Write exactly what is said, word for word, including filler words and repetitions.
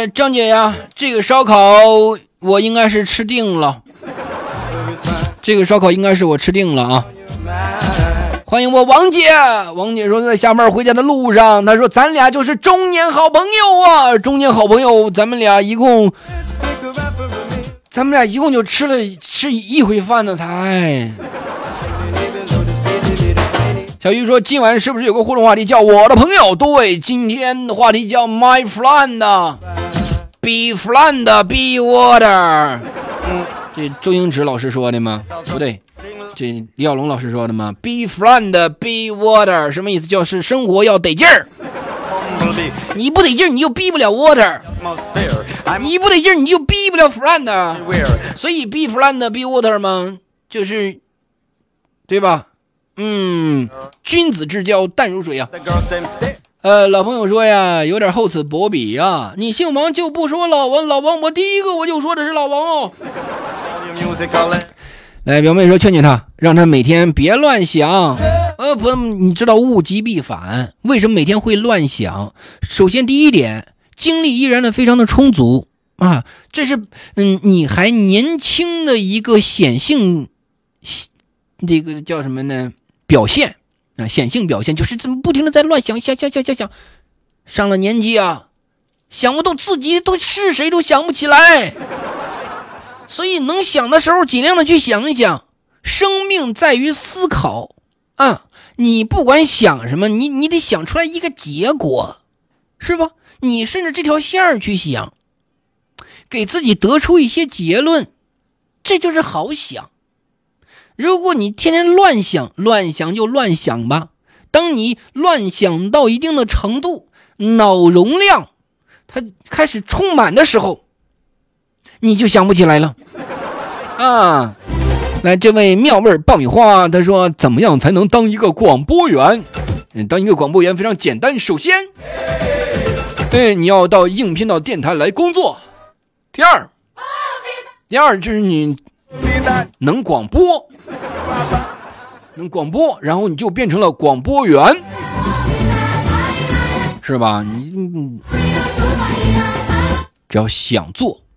呃，张姐呀，这个烧烤我应该是吃定了，这个烧烤应该是我吃定了啊。欢迎我王姐，王姐说在下班回家的路上，她说咱俩就是中年好朋友啊，中年好朋友，咱们俩一共，咱们俩一共就吃了吃一回饭的才。小鱼说今晚是不是有个互动话题叫我的朋友？对，今天的话题叫 My friend Be friend Be water。 嗯，这周星驰老师说的吗？不对，这李小龙老师说的吗？ Be friend Be water 什么意思？就是生活要得劲儿，你不得劲儿你就 be 不了 water， 你不得劲儿你就 be 不了 friend， 所以 be friend Be water 嘛，就是对吧？嗯，君子之交淡如水啊。呃，老朋友说呀，有点厚此薄彼啊。你姓王就不说老王，老王我第一个我就说的是老王哦。来，表妹说劝劝他，让他每天别乱想。呃，不，你知道物极必反，为什么每天会乱想？首先第一点，精力依然的非常的充足啊，这是嗯你还年轻的一个显性，这个叫什么呢？表现啊，显性表现就是怎么不停的在乱想想想想想想，上了年纪啊，想不动，自己都是谁都想不起来，所以能想的时候尽量的去想一想。生命在于思考啊，你不管想什么，你你得想出来一个结果，是吧？你顺着这条线儿去想，给自己得出一些结论，这就是好想。如果你天天乱想，乱想就乱想吧。当你乱想到一定的程度，脑容量它开始充满的时候，你就想不起来了啊。来，这位妙味爆米花，他说怎么样才能当一个广播员？嗯，当一个广播员非常简单，首先，对，你要到应聘到电台来工作。第二，第二就是你能广播，能广播，然后你就变成了广播员，是吧？你只要想做